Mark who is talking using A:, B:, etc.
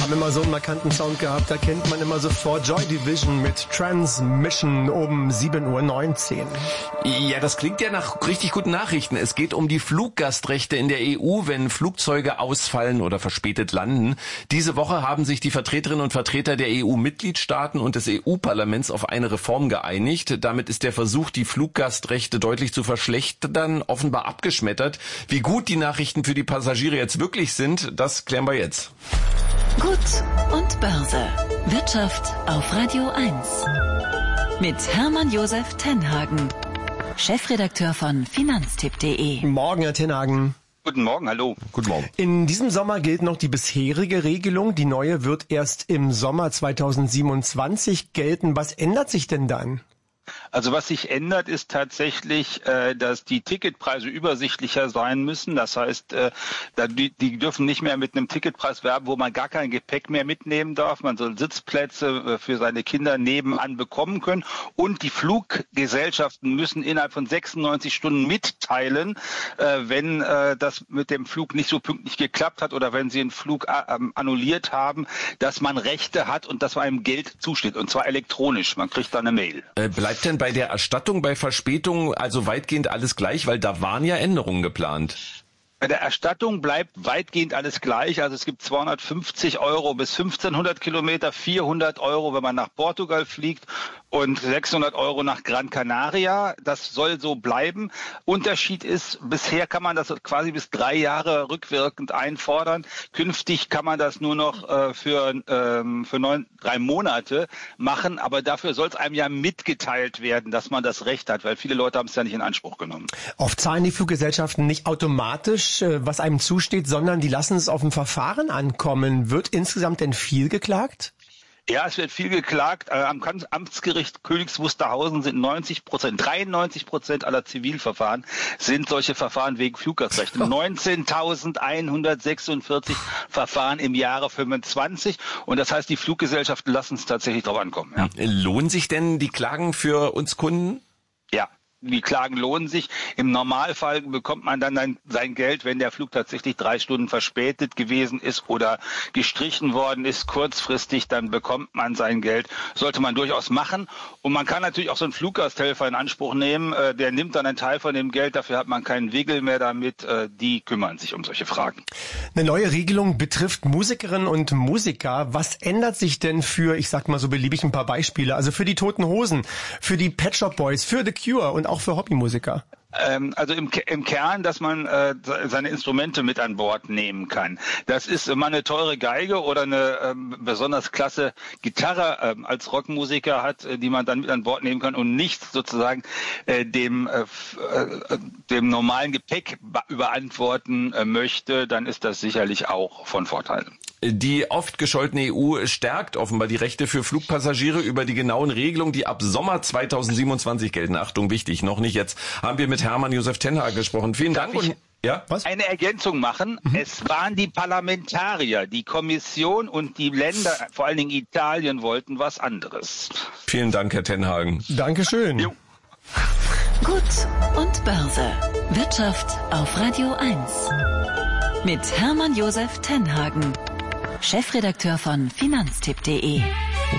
A: haben immer so einen markanten Sound gehabt, da kennt man immer sofort Joy Division mit Transmission um 7:19 Uhr.
B: Ja, das klingt ja nach richtig guten Nachrichten. Es geht um die Fluggastrechte in der EU, wenn Flugzeuge ausfallen oder verspätet landen. Diese Woche haben sich die Vertreterinnen und Vertreter der EU-Mitgliedstaaten und des EU-Parlaments auf eine Reform geeinigt. Damit ist der Versuch, die Fluggastrechte deutlich zu verschlechtern, offenbar abgeschmettert. Wie gut die Nachrichten für die Passagiere jetzt wirklich sind, das klären wir jetzt.
C: Gut und Börse. Wirtschaft auf Radio 1. Mit Hermann Josef Tenhagen, Chefredakteur von Finanztipp.de.
A: Morgen, Herr Tenhagen.
D: Guten Morgen, hallo.
B: Guten Morgen.
A: In diesem Sommer gilt noch die bisherige Regelung. Die neue wird erst im Sommer 2027 gelten. Was ändert sich denn dann?
D: Also was sich ändert, ist tatsächlich, dass die Ticketpreise übersichtlicher sein müssen. Das heißt, die dürfen nicht mehr mit einem Ticketpreis werben, wo man gar kein Gepäck mehr mitnehmen darf. Man soll Sitzplätze für seine Kinder nebenan bekommen können. Und die Fluggesellschaften müssen innerhalb von 96 Stunden mitteilen, wenn das mit dem Flug nicht so pünktlich geklappt hat oder wenn sie einen Flug annulliert haben, dass man Rechte hat und dass man einem Geld zusteht. Und zwar elektronisch. Man kriegt dann eine Mail.
B: Bleibt denn bei der Erstattung bei Verspätung also weitgehend alles gleich, weil da waren ja Änderungen geplant?
D: Bei der Erstattung bleibt weitgehend alles gleich. Also es gibt 250 € bis 1500 Kilometer, 400 €, wenn man nach Portugal fliegt und 600 € nach Gran Canaria. Das soll so bleiben. Unterschied ist, bisher kann man das quasi bis 3 Jahre rückwirkend einfordern. Künftig kann man das nur noch für 3 Monate machen. Aber dafür soll es einem ja mitgeteilt werden, dass man das Recht hat, weil viele Leute haben es ja nicht in Anspruch genommen.
A: Oft zahlen die Fluggesellschaften nicht automatisch, was einem zusteht, sondern die lassen es auf ein Verfahren ankommen. Wird insgesamt denn viel geklagt?
D: Ja, es wird viel geklagt. Am Amtsgericht Königs Wusterhausen sind 93% aller Zivilverfahren sind solche Verfahren wegen Fluggastrechte. 19.146 Verfahren im Jahre 25. Und das heißt, die Fluggesellschaften lassen es tatsächlich drauf ankommen. Ja.
B: Lohnen sich denn die Klagen für uns Kunden?
D: Ja. Die Klagen lohnen sich. Im Normalfall bekommt man dann sein Geld, wenn der Flug tatsächlich 3 Stunden verspätet gewesen ist oder gestrichen worden ist, kurzfristig, dann bekommt man sein Geld. Sollte man durchaus machen. Und man kann natürlich auch so einen Fluggasthelfer in Anspruch nehmen. Der nimmt dann einen Teil von dem Geld. Dafür hat man keinen Wiggle mehr damit. Die kümmern sich um solche Fragen.
A: Eine neue Regelung betrifft Musikerinnen und Musiker. Was ändert sich denn für, ich sag mal so beliebig ein paar Beispiele, also für die Toten Hosen, für die Pet Shop Boys, für The Cure und auch für Hobbymusiker?
D: Also im Kern, dass man seine Instrumente mit an Bord nehmen kann. Das ist immer eine teure Geige oder eine besonders klasse Gitarre als Rockmusiker hat, die man dann mit an Bord nehmen kann und nicht sozusagen dem normalen Gepäck überantworten möchte, dann ist das sicherlich auch von Vorteil.
B: Die oft gescholtene EU stärkt offenbar die Rechte für Flugpassagiere. Über die genauen Regelungen, die ab Sommer 2027 gelten. Achtung, wichtig, noch nicht jetzt. Haben wir mit Hermann Josef Tenhagen gesprochen. Vielen Dank. Und, ja, was?
D: Eine Ergänzung machen. Es waren die Parlamentarier, die Kommission und die Länder, vor allen Dingen Italien, wollten was anderes.
B: Vielen Dank, Herr Tenhagen.
A: Dankeschön.
D: Jo.
C: Gut und Börse. Wirtschaft auf Radio 1. Mit Hermann Josef Tenhagen, Chefredakteur von Finanztipp.de.